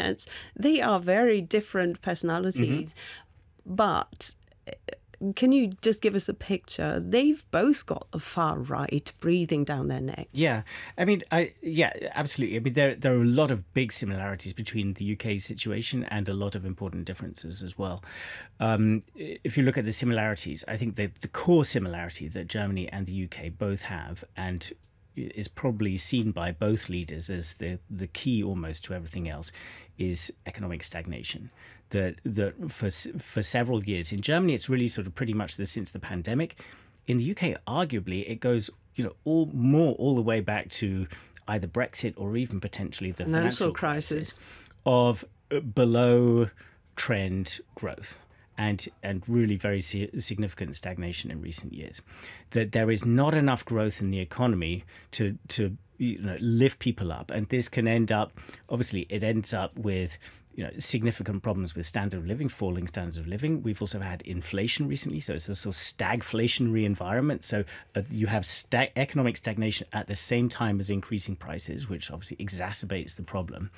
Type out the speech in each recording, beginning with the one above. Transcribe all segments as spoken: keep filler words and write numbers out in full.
Merz, they are very different personalities. Mm-hmm. But can you just give us a picture? They've both got the far right breathing down their neck. Yeah, I mean, I yeah, absolutely. I mean, there there are a lot of big similarities between the U K situation and a lot of important differences as well. Um, if you look at the similarities, I think that the core similarity that Germany and the U K both have, and is probably seen by both leaders as the the key almost to everything else, is economic stagnation. That that for for several years in Germany, it's really sort of pretty much the, since the pandemic. In the U K, arguably, it goes you know all more all the way back to either Brexit or even potentially the financial, financial crisis, crisis of below trend growth and and really very significant stagnation in recent years. That there is not enough growth in the economy to to you know lift people up, and this can end up obviously it ends up with you know, significant problems with standard of living, falling standards of living. We've also had inflation recently, so it's a sort of stagflationary environment. So uh, you have stag- economic stagnation at the same time as increasing prices, which obviously exacerbates the problem.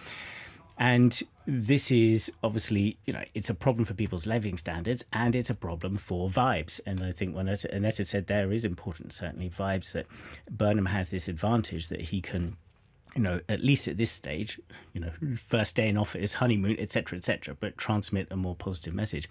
And this is obviously, you know, it's a problem for people's living standards, and it's a problem for vibes. And I think what Annette said there is important, certainly vibes, that Burnham has this advantage that he can, you know, at least at this stage, you know, first day in office, honeymoon, et cetera, et cetera, but transmit a more positive message.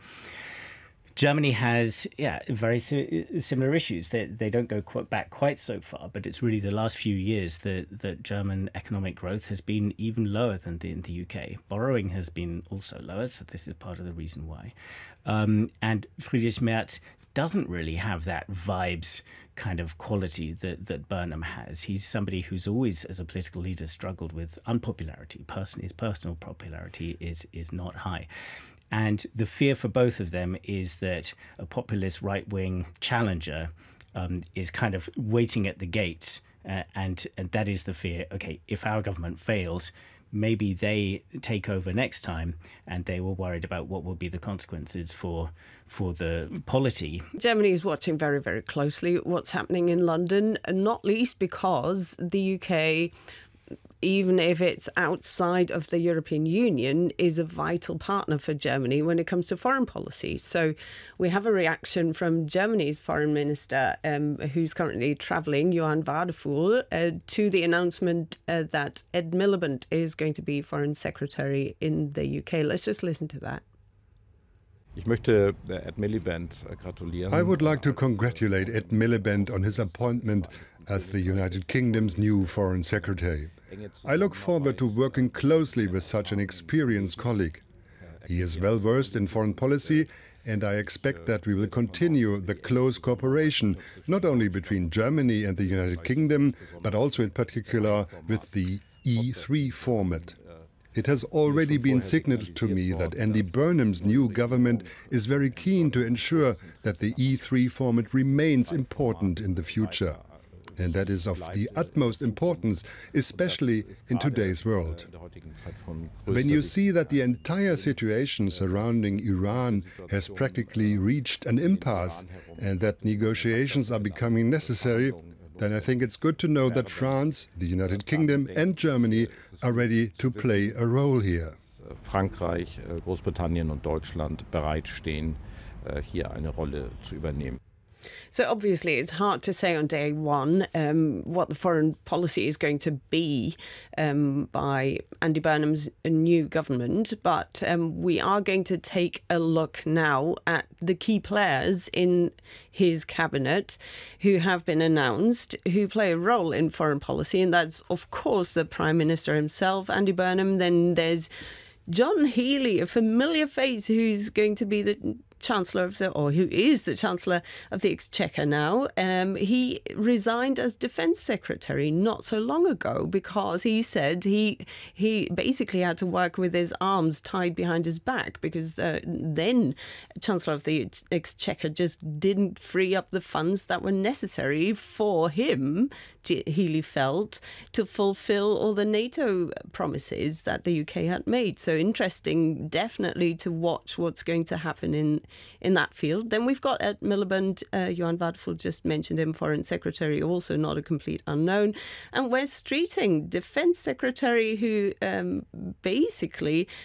Germany has, yeah, very si- similar issues. They they don't go quite back quite so far, but it's really the last few years that, that German economic growth has been even lower than the, in the U K. Borrowing has been also lower, so this is part of the reason why. Um, and Friedrich Merz doesn't really have that vibes kind of quality that, that Burnham has. He's somebody who's always, as a political leader, struggled with unpopularity. Person, his personal popularity is is not high. And the fear for both of them is that a populist right-wing challenger um, is kind of waiting at the gates. Uh, and, and that is the fear. OK, if our government fails, maybe they take over next time, and they were worried about what will be the consequences for for the polity. Germany is watching very, very closely what's happening in London, and not least because the U K, even if it's outside of the European Union, is a vital partner for Germany when it comes to foreign policy. So we have a reaction from Germany's foreign minister, um, who's currently travelling, Johann Wadephul, uh, to the announcement uh, that Ed Miliband is going to be foreign secretary in the U K. Let's just listen to that. I would like to congratulate Ed Miliband on his appointment as the United Kingdom's new Foreign Secretary. I look forward to working closely with such an experienced colleague. He is well versed in foreign policy, and I expect that we will continue the close cooperation, not only between Germany and the United Kingdom, but also in particular with the E three format. It has already been signaled to me that Andy Burnham's new government is very keen to ensure that the E three format remains important in the future. And that is of the utmost importance, especially in today's world. When you see that the entire situation surrounding Iran has practically reached an impasse and that negotiations are becoming necessary, then I think it's good to know that France, the United Kingdom and Germany are ready to play a role here. Frankreich, Großbritannien und Deutschland bereitstehen, hier eine Rolle zu übernehmen. So obviously it's hard to say on day one um, what the foreign policy is going to be um, by Andy Burnham's new government, but um, we are going to take a look now at the key players in his cabinet who have been announced, who play a role in foreign policy, and that's of course the Prime Minister himself, Andy Burnham. Then there's John Healey, a familiar face, who's going to be the Chancellor of the, or who is the Chancellor of the Exchequer now. Um, he resigned as Defence Secretary not so long ago because he said he he basically had to work with his arms tied behind his back because the then Chancellor of the Exchequer just didn't free up the funds that were necessary for him, Healey felt, to fulfil all the NATO promises that the U K had made. So interesting, definitely, to watch what's going to happen in in that field. Then we've got Ed Miliband, uh, Johann Wadephul just mentioned him, Foreign Secretary, also not a complete unknown. And Wes Streeting, Defence Secretary, who um, basically